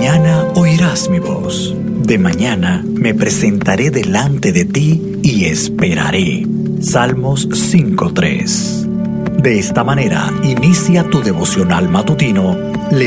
mañana oirás mi voz. De mañana me presentaré delante de ti y esperaré. Salmos 5:3. De esta manera inicia tu devocional matutino